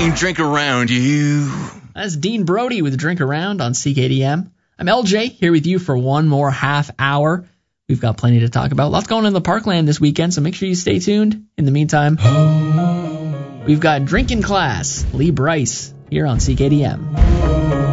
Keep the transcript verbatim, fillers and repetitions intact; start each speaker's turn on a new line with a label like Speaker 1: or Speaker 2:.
Speaker 1: Dean, drink around, you.
Speaker 2: That's Dean Brody with Drink Around on C K D M. I'm L J, here with you for one more half hour. We've got plenty to talk about. Lots going on in the Parkland this weekend, so make sure you stay tuned. In the meantime, we've got Drinking Class, Lee Brice, here on C K D M.